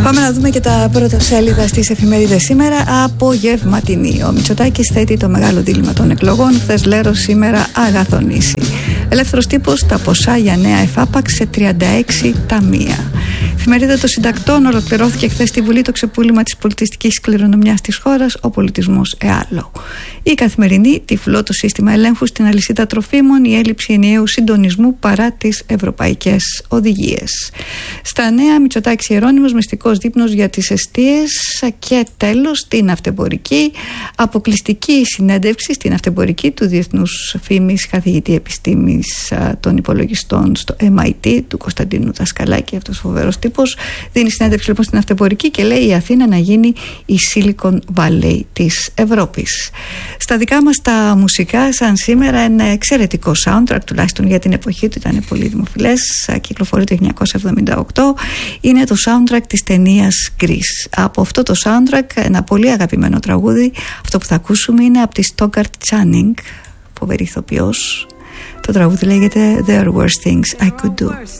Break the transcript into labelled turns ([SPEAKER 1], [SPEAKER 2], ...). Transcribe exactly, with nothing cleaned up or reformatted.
[SPEAKER 1] Πάμε να δούμε και τα πρώτα σέλιδα στις εφημερίδες σήμερα. Απογευματινή. Ο Μητσοτάκης θέτει το μεγάλο δίλημμα των εκλογών. Χθες Λέρο, σήμερα αγαθονήσει. Ελεύθερος τύπος, τα ποσά για νέα εφάπαξ σε τριάντα έξι ταμεία. Εφημερίδα των Συντακτών, ολοκληρώθηκε χθες στη Βουλή το ξεπούλημα της πολιτιστικής κληρονομιάς της χώρας, ο πολιτισμός ΕΑΛΟ. Η Καθημερινή, τυφλό το σύστημα ελέγχου στην αλυσίδα τροφίμων, η έλλειψη ενιαίου συντονισμού παρά τις ευρωπαϊκές οδηγίες. Στα νέα, Μητσοτάκης Ιερώνυμος, μυστικός δείπνος για τις εστίες. Και τέλος, την αυτεμπορική, αποκλειστική συνέντευξη στην αυτεμπορική του διεθνούς φήμης καθηγητή επιστήμης των υπολογιστών στο εμ άι τι του Κωνσταντίνου Δασκαλάκη. Αυτός φοβερός τύπος δίνει συνέντευξη λοιπόν στην αυτεμπορική και λέει η Αθήνα να γίνει η Silicon Valley της Ευρώπης. Στα δικά μας τα μουσικά, σαν σήμερα, ένα εξαιρετικό soundtrack, τουλάχιστον για την εποχή του ήταν πολύ δημοφιλές, κυκλοφορεί το χίλια εννιακόσια εβδομήντα οκτώ, είναι το soundtrack της ταινίας Grease. Από αυτό το soundtrack ένα πολύ αγαπημένο τραγούδι, αυτό που θα ακούσουμε είναι από τη Stockard Channing, φοβερή ηθοποιός. Το τραγούδι λέγεται There Are Worse Things I Could Do.